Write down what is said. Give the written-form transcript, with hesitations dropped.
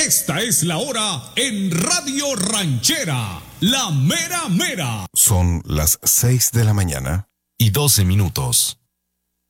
Esta es la hora en Radio Ranchera, la mera mera. Son las 6 de la mañana y 12 minutos.